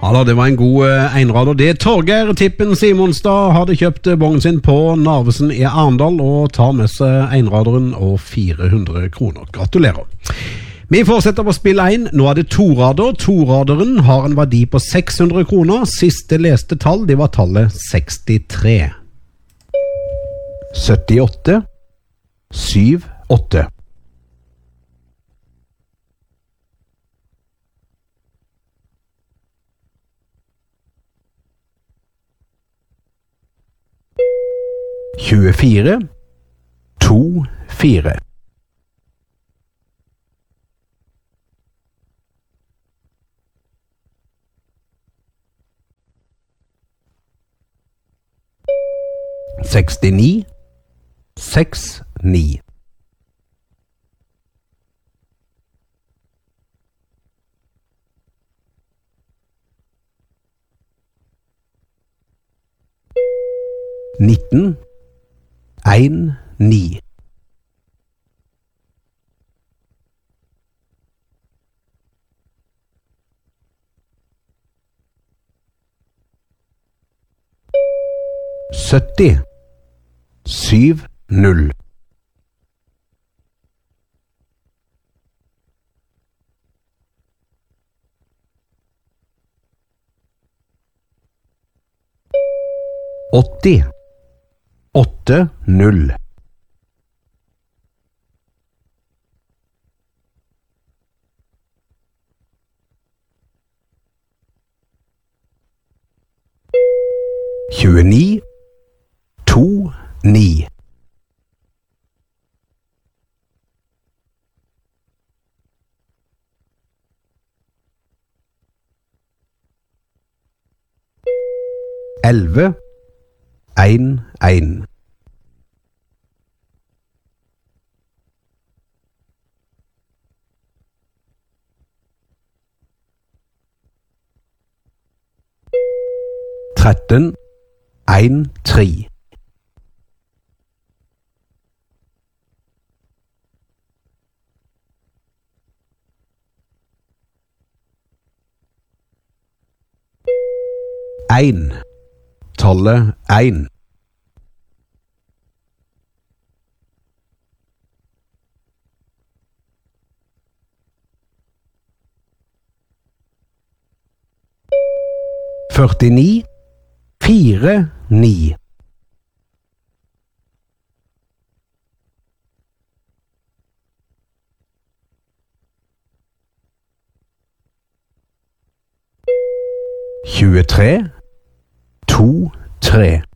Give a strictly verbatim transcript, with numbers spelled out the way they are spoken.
Ja da, det var en god eh, einrader. Det Torgeir Tippen Simonstad hadde kjøpt eh, bongen sin på Narvesen i Arendal og tar med seg einraderen og fire hundre kroner. Gratulerer. Vi fortsetter på spill én. Nå er det torader. Toraderen har en verdi på seks hundre kroner. Siste leste tall, det var tallet sekstitre. syttiåtte syttiåtte. tjuefire to fire. sekstini seks ni. nitten en ni. sytti syv null. åtti åtte null. tjueni to ni. elleve en en. tretten en tre. en. Tallet en. førtini fire ni. tjuetre to tre.